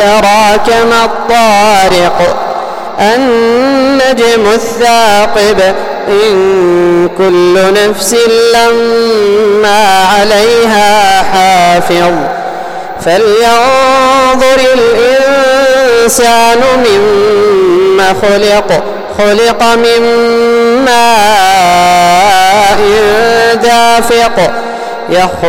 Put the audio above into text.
أدراك ما الطارق النجم الثاقب إن كل نفس لما عليها حافظ فلينظر الإنسان مما خلق من ماء دافق